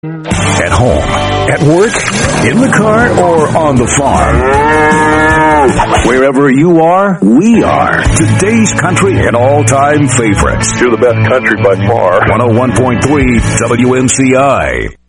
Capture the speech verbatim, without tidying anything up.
At home, at work, in the car, or on the farm. Wherever you are, we are. Today's country and all-time favorites. You're the best country by far. one oh one point three W M C I.